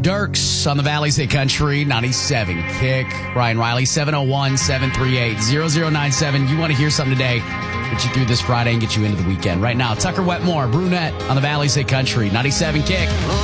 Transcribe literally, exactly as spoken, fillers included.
Dirks on the Valley's Hit Country ninety-seven Kick. Brian Riley, seven oh one, seven three eight, zero zero nine seven. You want to hear something today, get you through this Friday and get you into the weekend. Right now, Tucker Wetmore, Brunette on the Valley's Hit Country ninety-seven Kick.